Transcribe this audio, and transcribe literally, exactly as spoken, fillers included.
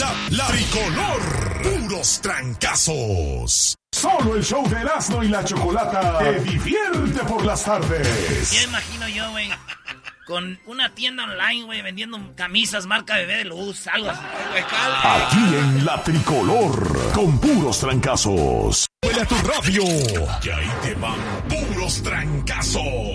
La, la tricolor. Puros trancazos. Solo el show de Erasmo y la Chocolata te divierte por las tardes. Ya imagino yo, güey, con una tienda online, güey, vendiendo camisas marca Bebé de Luz, algo así. Aquí en La Tricolor, con puros trancazos. Huele a tu radio. Y ahí te van puros trancazos.